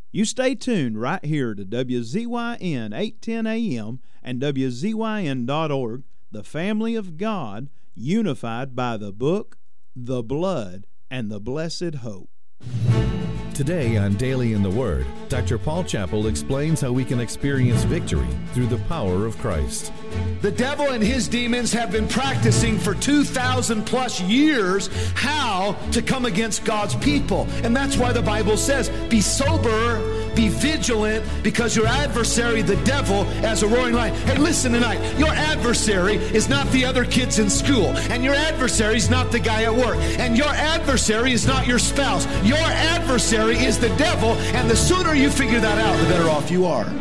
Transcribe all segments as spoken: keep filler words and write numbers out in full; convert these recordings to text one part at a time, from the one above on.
You stay tuned right here to W Z Y N eight ten A M and W Z Y N dot org, the family of God, unified by the book, the blood, and the blessed hope. Today on Daily in the Word, Doctor Paul Chappell explains how we can experience victory through the power of Christ. The devil and his demons have been practicing for two thousand plus years how to come against God's people. And that's why the Bible says, be sober, be vigilant, because your adversary, the devil, as a roaring lion. Hey, listen tonight. Your adversary is not the other kids in school. And your adversary is not the guy at work. And your adversary is not your spouse. Your adversary is the devil. And the sooner you figure that out, the better off you are.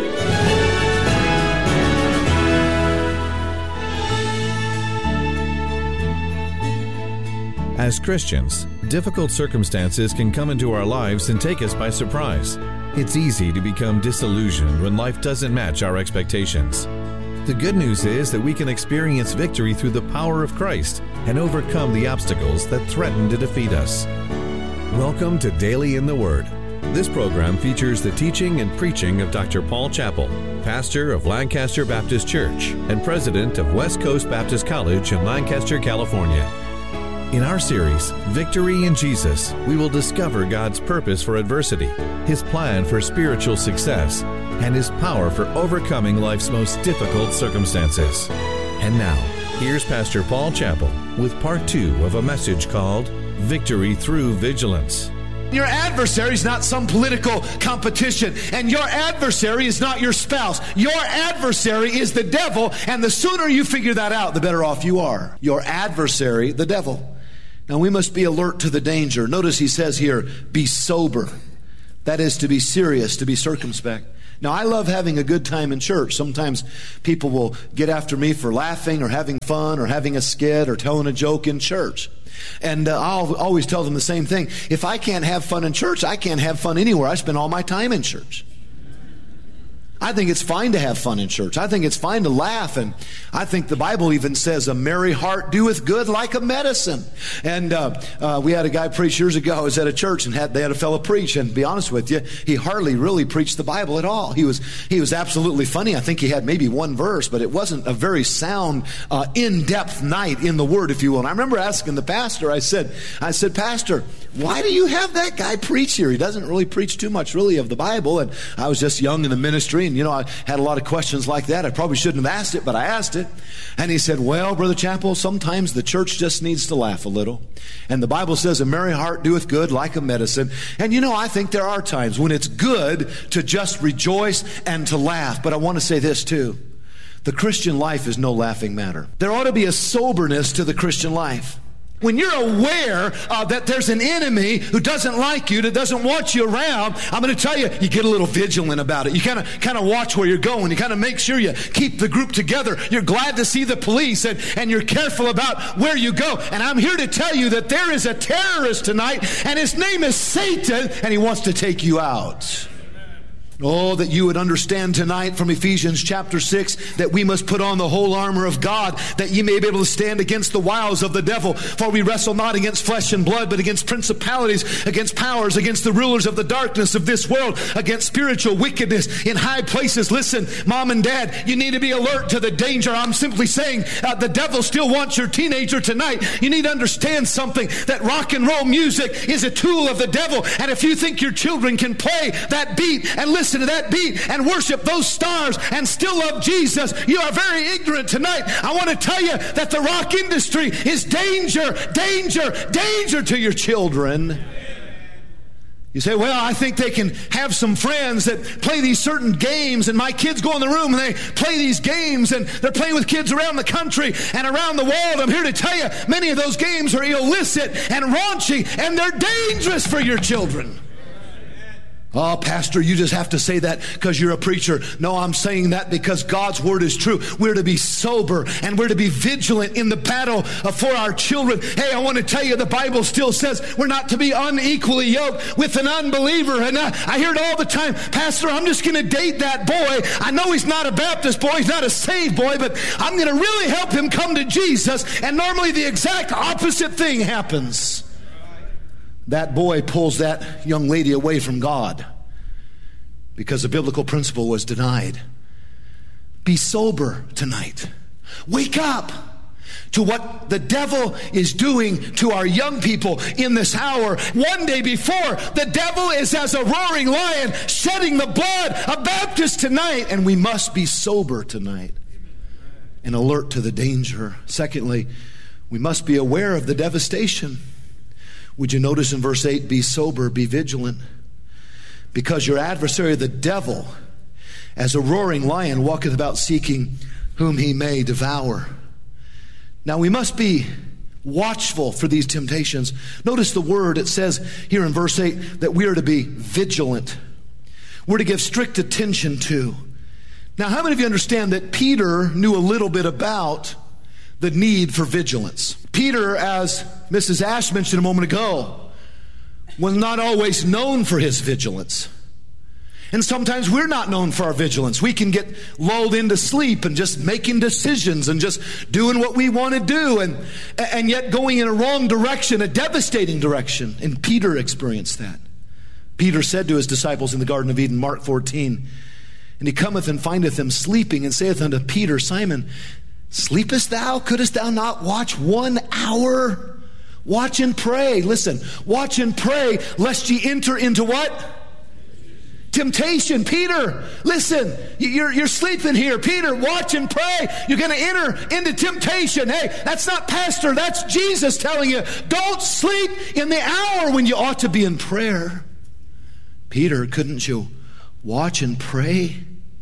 As Christians, difficult circumstances can come into our lives and take us by surprise. It's easy to become disillusioned when life doesn't match our expectations. The good news is that we can experience victory through the power of Christ and overcome the obstacles that threaten to defeat us. Welcome to Daily in the Word. This program features the teaching and preaching of Doctor Paul Chappell, pastor of Lancaster Baptist Church and president of West Coast Baptist College in Lancaster, California. In our series, Victory in Jesus, we will discover God's purpose for adversity, His plan for spiritual success, and His power for overcoming life's most difficult circumstances. And now, here's Pastor Paul Chappell with part two of a message called Victory Through Vigilance. Your adversary is not some political competition, and your adversary is not your spouse. Your adversary is the devil, and the sooner you figure that out, the better off you are. Your adversary, the devil. Now, we must be alert to the danger. Notice he says here, be sober. That is to be serious, to be circumspect. Now, I love having a good time in church. Sometimes people will get after me for laughing or having fun or having a skit or telling a joke in church. And uh, I'll always tell them the same thing. If I can't have fun in church, I can't have fun anywhere. I spend all my time in church. I think it's fine to have fun in church. I think it's fine to laugh. And I think the Bible even says a merry heart doeth good like a medicine. And uh, uh, we had a guy preach years ago. I was at a church and had, they had a fellow preach. And to be honest with you, he hardly really preached the Bible at all. He was he was absolutely funny. I think he had maybe one verse, but it wasn't a very sound, uh, in-depth night in the Word, if you will. And I remember asking the pastor, I said, I said, Pastor, why do you have that guy preach here? He doesn't really preach too much really of the Bible. And I was just young in the ministry, and you know, I had a lot of questions like that. I probably shouldn't have asked it, but I asked it. And he said, well, Brother Chappell, sometimes the church just needs to laugh a little. And the Bible says a merry heart doeth good like a medicine. And you know, I think there are times when it's good to just rejoice and to laugh. But I want to say this too. The Christian life is no laughing matter. There ought to be a soberness to the Christian life. When you're aware uh, that there's an enemy who doesn't like you, that doesn't want you around, I'm going to tell you, you get a little vigilant about it. You kind of kind of watch where you're going. You kind of make sure you keep the group together. You're glad to see the police, and, and you're careful about where you go. And I'm here to tell you that there is a terrorist tonight, and his name is Satan, and he wants to take you out. Oh, that you would understand tonight from Ephesians chapter six that we must put on the whole armor of God, that ye may be able to stand against the wiles of the devil. For we wrestle not against flesh and blood, but against principalities, against powers, against the rulers of the darkness of this world, against spiritual wickedness in high places. Listen, Mom and Dad, you need to be alert to the danger. I'm simply saying uh, the devil still wants your teenager tonight. You need to understand something, that rock and roll music is a tool of the devil. And if you think your children can play that beat and listen Listen to that beat and worship those stars and still love Jesus, you are very ignorant tonight. I want to tell you that the rock industry is danger, danger, danger to your children. You say, well, I think they can have some friends that play these certain games, and my kids go in the room and they play these games, and they're playing with kids around the country and around the world. I'm here to tell you, many of those games are illicit and raunchy, and they're dangerous for your children. Oh, Pastor, you just have to say that because you're a preacher. No, I'm saying that because God's word is true. We're to be sober and we're to be vigilant in the battle for our children. Hey, I want to tell you, the Bible still says we're not to be unequally yoked with an unbeliever. And I, I hear it all the time. Pastor, I'm just going to date that boy. I know he's not a Baptist boy. He's not a saved boy, but I'm going to really help him come to Jesus. And normally the exact opposite thing happens. That boy pulls that young lady away from God. because a biblical principle was denied. Be sober tonight. Wake up to what the devil is doing to our young people in this hour. One day before, the devil is as a roaring lion shedding the blood of Baptists tonight, and we must be sober tonight and alert to the danger. Secondly, we must be aware of the devastation. Would you notice in verse eight, be sober, be vigilant, because your adversary, the devil, as a roaring lion, walketh about seeking whom he may devour. Now we must be watchful for these temptations. Notice the word, it says here in verse eight that we are to be vigilant. We're to give strict attention to. Now, how many of you understand that Peter knew a little bit about the need for vigilance? Peter, as Missus Ash mentioned a moment ago, was not always known for his vigilance. And sometimes we're not known for our vigilance. We can get lulled into sleep and just making decisions and just doing what we want to do, and, and yet going in a wrong direction, a devastating direction. And Peter experienced that. Peter said to his disciples in the Garden of Eden, Mark fourteen, and he cometh and findeth them sleeping, and saith unto Peter, Simon, sleepest thou? Couldest thou not watch one hour? Watch and pray. Listen, watch and pray, lest ye enter into what? Temptation. Peter, listen, you're, you're sleeping here. Peter, watch and pray. You're going to enter into temptation. Hey, that's not pastor. That's Jesus telling you, don't sleep in the hour when you ought to be in prayer. Peter, couldn't you watch and pray?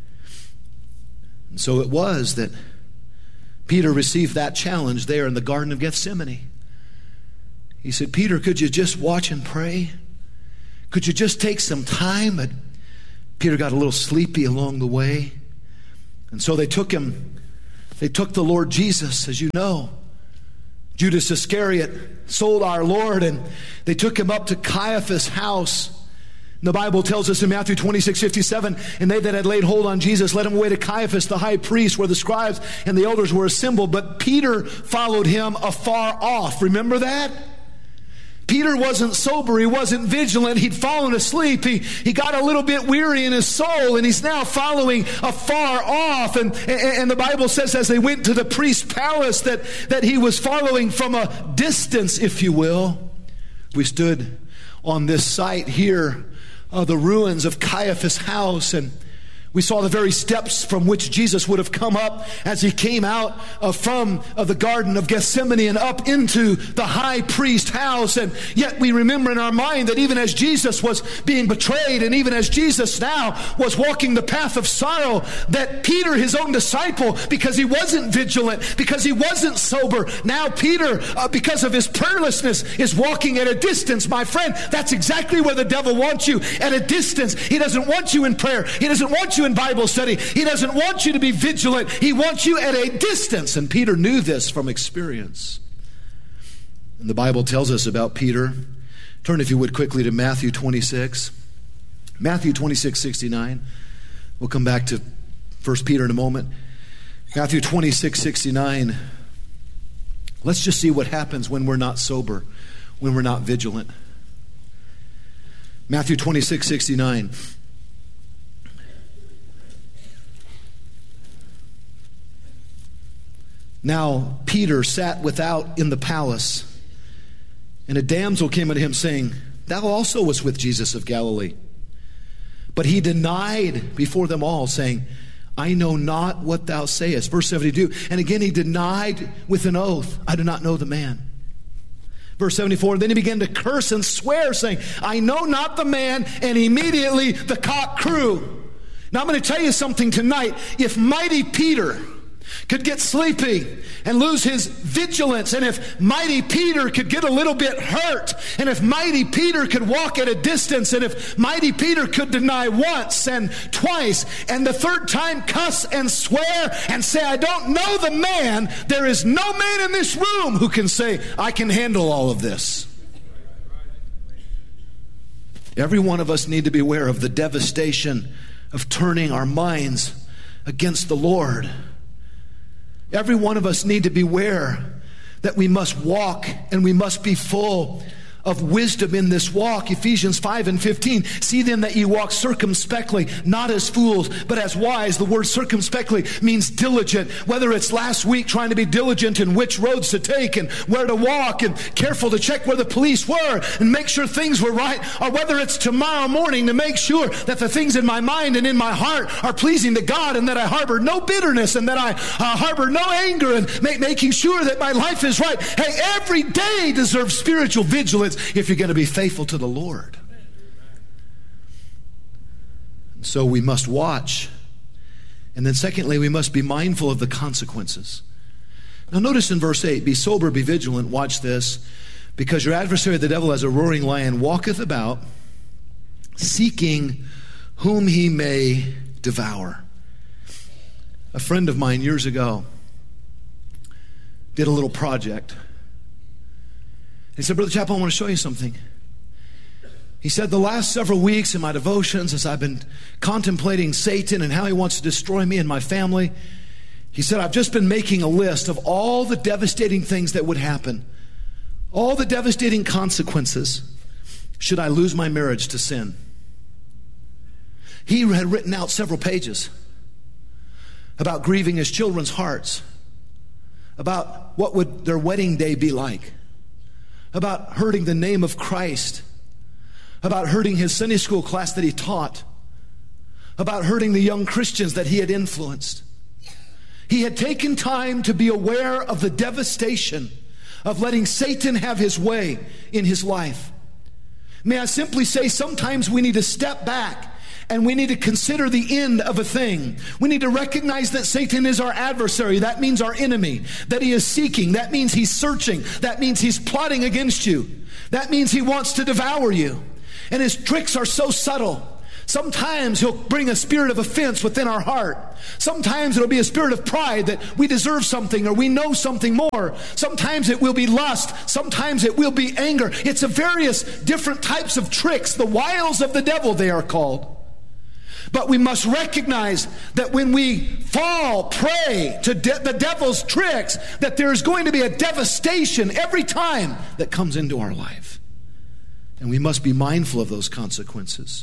And so it was that Peter received that challenge there in the Garden of Gethsemane. He said, Peter, could you just watch and pray? Could you just take some time? But Peter got a little sleepy along the way. And so they took him, they took the Lord Jesus, as you know. Judas Iscariot sold our Lord, and they took him up to Caiaphas' house. And the Bible tells us in Matthew twenty-six fifty-seven, and they that had laid hold on Jesus led him away to Caiaphas, the high priest, where the scribes and the elders were assembled. But Peter followed him afar off. Remember that? Peter wasn't sober. He wasn't vigilant. He'd fallen asleep. He, he got a little bit weary in his soul, and he's now following afar off. And, and, and the Bible says as they went to the priest's palace that, that he was following from a distance, if you will. We stood on this site here, uh, the ruins of Caiaphas' house, and we saw the very steps from which Jesus would have come up as he came out uh, from uh, the Garden of Gethsemane and up into the high priest house. And yet we remember in our mind that even as Jesus was being betrayed, and even as Jesus now was walking the path of sorrow, that Peter, his own disciple, because he wasn't vigilant, because he wasn't sober, now Peter, uh, because of his prayerlessness, is walking at a distance. My friend, that's exactly where the devil wants you, at a distance. He doesn't want you in prayer. He doesn't want you in Bible study. He doesn't want you to be vigilant. He wants you at a distance. And Peter knew this from experience. And the Bible tells us about Peter. Turn, if you would, quickly to Matthew twenty-six. Matthew twenty-six sixty-nine. We'll come back to First Peter in a moment. Matthew twenty-six sixty-nine. Let's just see what happens when we're not sober, when we're not vigilant. Matthew twenty-six sixty-nine. Now Peter sat without in the palace, and a damsel came unto him, saying, Thou also wast with Jesus of Galilee. But he denied before them all, saying, I know not what thou sayest. Verse seventy-two, and again he denied with an oath, I do not know the man. Verse seventy-four, and then he began to curse and swear, saying, I know not the man, and immediately the cock crew. Now I'm going to tell you something tonight. If mighty Peter could get sleepy and lose his vigilance, and if mighty Peter could get a little bit hurt, and if mighty Peter could walk at a distance, and if mighty Peter could deny once and twice and the third time cuss and swear and say, I don't know the man, there is no man in this room who can say, I can handle all of this. Every one of us need to be aware of the devastation of turning our minds against the Lord. Every one of us need to beware that we must walk and we must be full of wisdom in this walk. Ephesians five and fifteen. See then that ye walk circumspectly, not as fools, but as wise. The word circumspectly means diligent. Whether it's last week trying to be diligent in which roads to take and where to walk and careful to check where the police were and make sure things were right, or whether it's tomorrow morning to make sure that the things in my mind and in my heart are pleasing to God, and that I harbor no bitterness, and that I uh, harbor no anger, and make, making sure that my life is right. Hey, every day deserves spiritual vigilance if you're going to be faithful to the Lord. So we must watch. And then secondly, we must be mindful of the consequences. Now notice in verse eight, be sober, be vigilant, watch this, because your adversary the devil as a roaring lion walketh about, seeking whom he may devour. A friend of mine years ago did a little project. He said, Brother Chappell, I want to show you something. He said, the last several weeks in my devotions, as I've been contemplating Satan and how he wants to destroy me and my family, he said, I've just been making a list of all the devastating things that would happen, all the devastating consequences should I lose my marriage to sin. He had written out several pages about grieving his children's hearts, about what would their wedding day be like, about hurting the name of Christ, about hurting his Sunday school class that he taught, about hurting the young Christians that he had influenced. He had taken time to be aware of the devastation of letting Satan have his way in his life. May I simply say, sometimes we need to step back and we need to consider the end of a thing. We need to recognize that Satan is our adversary. That means our enemy. That he is seeking. That means he's searching. That means he's plotting against you. That means he wants to devour you. And his tricks are so subtle. Sometimes he'll bring a spirit of offense within our heart. Sometimes it'll be a spirit of pride that we deserve something or we know something more. Sometimes it will be lust. Sometimes it will be anger. It's a various different types of tricks. The wiles of the devil, they are called. But we must recognize that when we fall prey to de- the devil's tricks, that there is going to be a devastation every time that comes into our life. And we must be mindful of those consequences.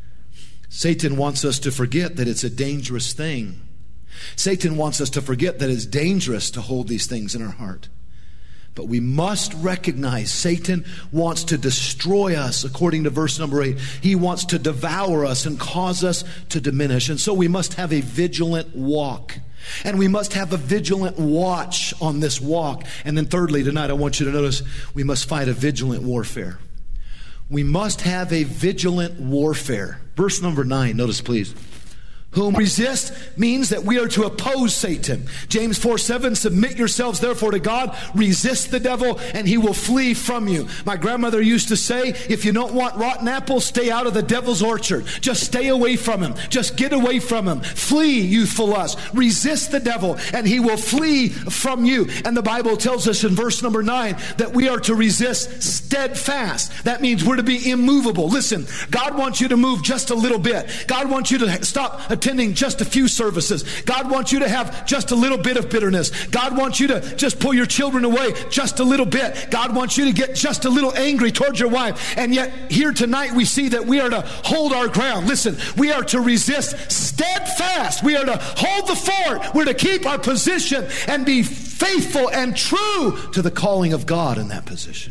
Satan wants us to forget that it's a dangerous thing. Satan wants us to forget that it's dangerous to hold these things in our heart. But we must recognize Satan wants to destroy us, according to verse number eight. He wants to devour us and cause us to diminish. And so we must have a vigilant walk. And we must have a vigilant watch on this walk. And then thirdly, tonight I want you to notice we must fight a vigilant warfare. We must have a vigilant warfare. Verse number nine, notice please. Whom resist means that we are to oppose Satan. James four seven, submit yourselves therefore to God, resist the devil, and he will flee from you. My grandmother used to say, if you don't want rotten apples, stay out of the devil's orchard. Just stay away from him. Just get away from him. Flee, youthful lust. Resist the devil, and he will flee from you. And the Bible tells us in verse number nine that we are to resist steadfast. That means we're to be immovable. Listen, God wants you to move just a little bit. God wants you to stop attending just a few services. God wants you to have just a little bit of bitterness. God wants you to just pull your children away just a little bit. God wants you to get just a little angry towards your wife. And yet here tonight we see that we are to hold our ground. Listen, we are to resist steadfast. We are to hold the fort. We're to keep our position and be faithful and true to the calling of God in that position.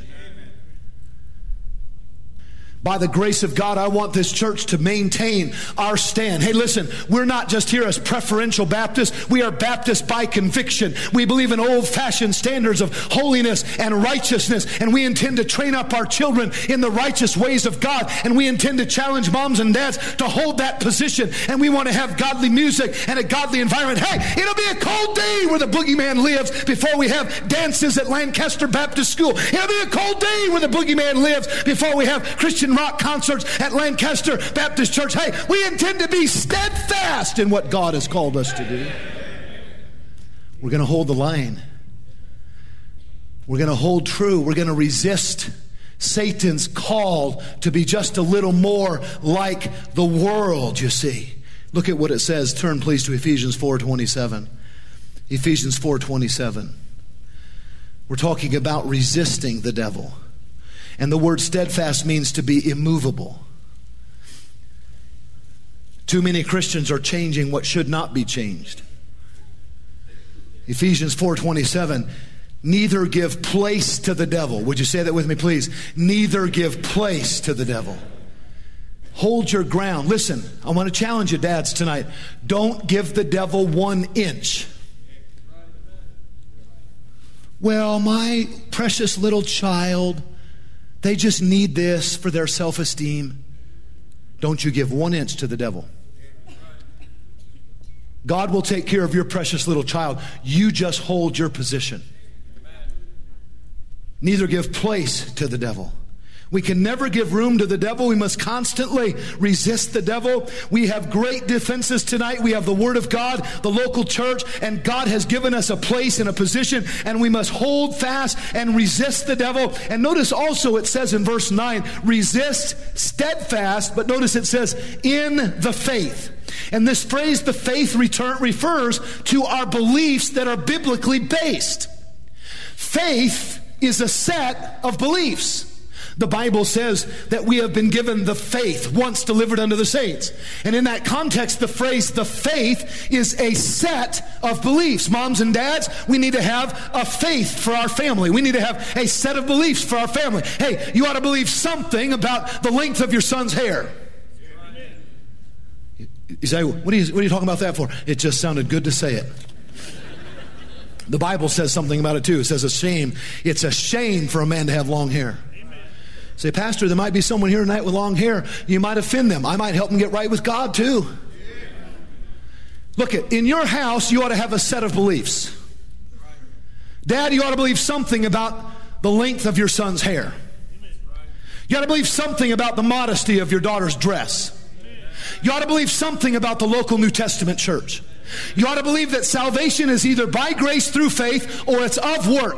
By the grace of God, I want this church to maintain our stand. Hey, listen, we're not just here as preferential Baptists. We are Baptists by conviction. We believe in old-fashioned standards of holiness and righteousness, and we intend to train up our children in the righteous ways of God, and we intend to challenge moms and dads to hold that position, and we want to have godly music and a godly environment. Hey, it'll be a cold day where the boogeyman lives before we have dances at Lancaster Baptist School. It'll be a cold day where the boogeyman lives before we have Christian rock concerts at Lancaster Baptist Church. Hey, we intend to be steadfast in what God has called us to do. We're going to hold the line. We're going to hold true. We're going to resist Satan's call to be just a little more like the world, you see. Look at what it says. Turn please to Ephesians four twenty-seven. Ephesians four twenty-seven. We're talking about resisting the devil. And the word steadfast means to be immovable. Too many Christians are changing what should not be changed. Ephesians four twenty-seven, neither give place to the devil. Would you say that with me, please? Neither give place to the devil. Hold your ground. Listen, I want to challenge you, dads, tonight. Don't give the devil one inch. Well, my precious little child, they just need this for their self-esteem. Don't you give one inch to the devil. God will take care of your precious little child. You just hold your position. Neither give place to the devil. We can never give room to the devil. We must constantly resist the devil. We have great defenses tonight. We have the Word of God, the local church, and God has given us a place and a position, and we must hold fast and resist the devil. And notice also it says in verse nine, resist steadfast, but notice it says in the faith. And this phrase, the faith, return, refers to our beliefs that are biblically based. Faith is a set of beliefs. The Bible says that we have been given the faith once delivered unto the saints. And in that context, the phrase, the faith, is a set of beliefs. Moms and dads, we need to have a faith for our family. We need to have a set of beliefs for our family. Hey, you ought to believe something about the length of your son's hair. You say, what are you, what are you talking about that for? It just sounded good to say it. The Bible says something about it too. It says a shame. It's a shame for a man to have long hair. Say, Pastor, there might be someone here tonight with long hair. You might offend them. I might help them get right with God too. Look, in your house, you ought to have a set of beliefs. Dad, you ought to believe something about the length of your son's hair. You ought to believe something about the modesty of your daughter's dress. You ought to believe something about the local New Testament church. You ought to believe that salvation is either by grace through faith or it's of works.